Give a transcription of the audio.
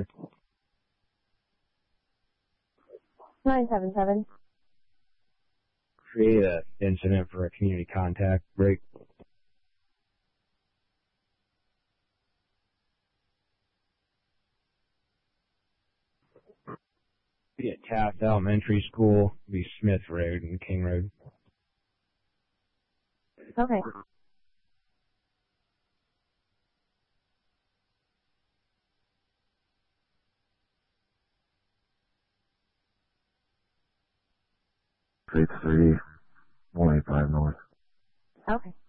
977. Create an incident for a community contact break. Be at Taft Elementary School, be Smith Road and King Road. Okay. Grade 3, 185 north. Okay.